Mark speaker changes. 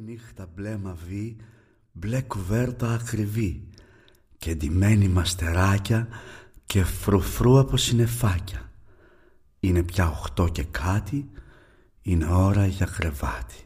Speaker 1: νύχτα μπλε μαβί, μπλε κουβέρτα ακριβή και ντυμένοι μαστεράκια και φρουφρού από συννεφάκια. Είναι πια 8 και κάτι, είναι ώρα για κρεβάτι.